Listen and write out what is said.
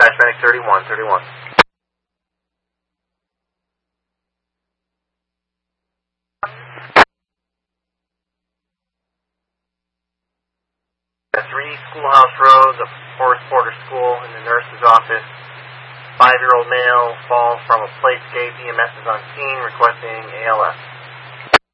Dispatch medic 31. At 3 Schoolhouse Road, the Forest Porter School, in the nurse's office. 5-year-old male falls from a playscape. EMS is on scene requesting ALS.